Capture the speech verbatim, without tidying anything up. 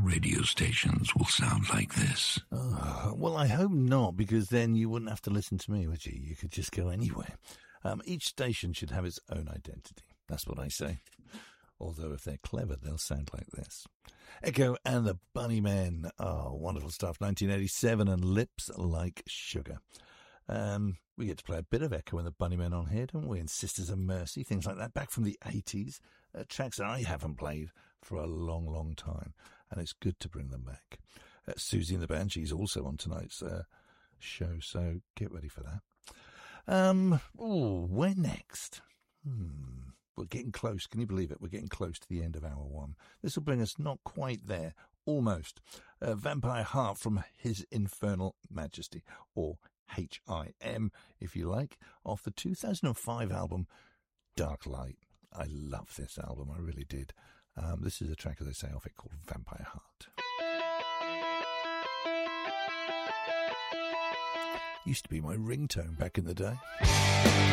radio stations will sound like this. Oh, well, I hope not, because then you wouldn't have to listen to me, would you? You could just go anywhere. Um, each station should have its own identity. That's what I say. Although if they're clever, they'll sound like this. Echo and the Bunnymen. Oh, wonderful stuff. nineteen eighty-seven and Lips Like Sugar. Um, we get to play a bit of Echo and the Bunnymen on here, don't we? And Sisters of Mercy, things like that, back from the eighties. Uh, tracks that I haven't played for a long, long time. And it's good to bring them back. Uh, Susie and the Banshees also on tonight's uh, show, so get ready for that. Um, ooh, where next? Hmm, we're getting close. Can you believe it? We're getting close to the end of hour one. This will bring us not quite there, almost. Uh, Vampire Heart from His Infernal Majesty, or H I M, if you like, off the two thousand five album Dark Light. I love this album, I really did. Um, this is a track, as I say, off it called Vampire Heart. Used to be my ringtone back in the day.